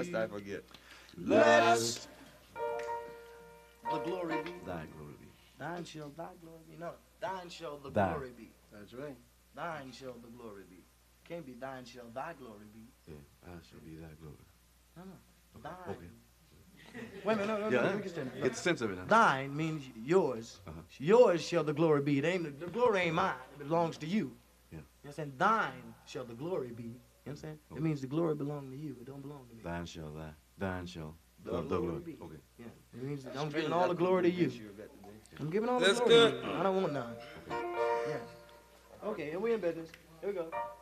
lest I forget. Lest the glory be. Thy glory be. Thine shall thy glory be. No, thine shall the Thy. glory be. That's right. Thine shall the glory be. Can't be thine shall thy glory be. Yeah, I shall be thy glory. No, no. Okay. Thine. Okay. Wait a minute, no, Yeah, let me get this. get the sense of it now. Thine means yours. Uh-huh. Yours shall the glory be. It ain't the glory ain't mine. It belongs to you. Yeah. You know what I'm saying? Thine shall the glory be. You know what I'm saying? Okay. It means the glory belongs to you. It don't belong to me. Thine shall thy. Thine shall The glory be. Okay. Yeah. It means I'm giving all the glory to you. I'm giving all the That's glory good. to you. I don't want none. Okay. Yeah. Okay, here we in business. Here we go.